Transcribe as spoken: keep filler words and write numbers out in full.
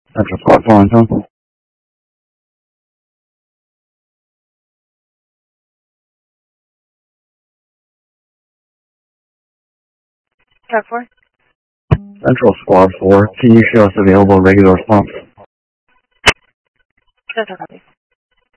Central Squad four on tone. Truck four. Central Squad four, can you show us available regular response? Central copy.